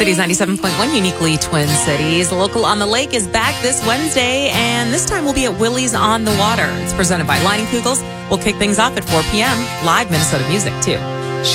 Cities 97.1, uniquely Twin Cities. Local on the Lake is back this Wednesday, and this time we'll be at Willie's on the Water. It's presented by Lining Kugels. We'll kick things off at 4 p.m. Live Minnesota music, too.